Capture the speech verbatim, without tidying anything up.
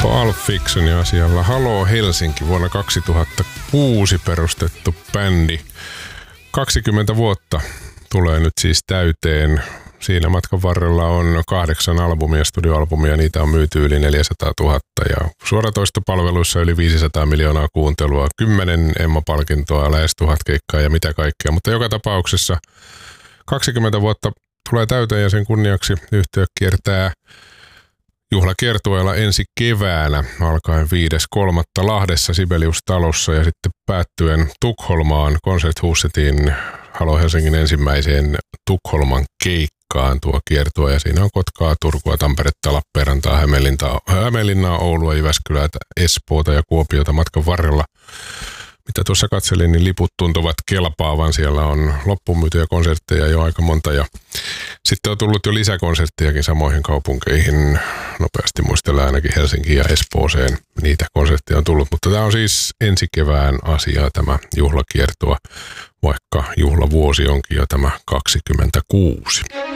Pulp Fictionin asialla Halo Helsinki, vuonna kaksituhattakuusi perustettu bändi. kaksikymmentä vuotta tulee nyt siis täyteen. Siinä matkan varrella on kahdeksan albumia, studioalbumia, niitä on myyty yli neljäsataatuhatta ja suoratoistopalveluissa yli viisisataa miljoonaa kuuntelua, kymmenen Emma-palkintoa, lähes tuhat keikkaa ja mitä kaikkea. Mutta joka tapauksessa kaksikymmentä vuotta tulee täyteen ja sen kunniaksi yhtiö kiertää juhlakiertueella ensi keväänä alkaen viides kolmatta Lahdessa Sibelius-talossa ja sitten päättyen Tukholmaan Konserthusetin Halo Helsingin ensimmäiseen Tukholman keikkaan tuo kiertue. Ja siinä on Kotkaa, Turkua, Tamperetta, Lappeenrantaa, Hämeenlinnaa, Hämeenlinnaa, Oulua, Jyväskylää, Espoota ja Kuopiota matkan varrella. Mitä tuossa katselin, niin liput tuntuvat kelpaavan. Siellä on loppumyytyjä konsertteja jo aika monta ja sitten on tullut jo lisäkonserttejakin samoihin kaupunkeihin. Nopeasti muistellaan ainakin Helsinkiin ja Espooseen niitä konsertteja on tullut. Mutta tämä on siis ensi kevään asiaa tämä juhlakiertue, vaikka juhlavuosi onkin jo tämä kaksikymmentäkuusi.